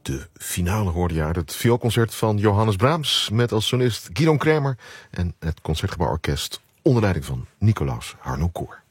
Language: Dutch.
De finale hoorde je uit het vioolconcert van Johannes Brahms met als solist Guidon Kremer en het Concertgebouworkest onder leiding van Nicolaus Harnoncourt.